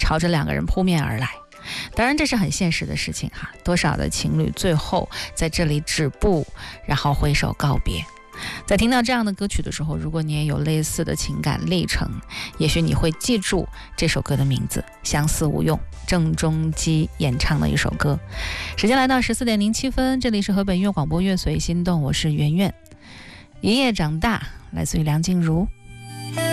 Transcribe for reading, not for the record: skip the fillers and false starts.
朝着两个人扑面而来。当然这是很现实的事情哈，多少的情侣最后在这里止步，然后挥手告别。在听到这样的歌曲的时候，如果你也有类似的情感历程，也许你会记住这首歌的名字，相思无用，郑中基演唱的一首歌。时间来到14点07分，这里是河北音乐广播，乐随心动，我是圆圆。一夜长大，来自于梁静茹。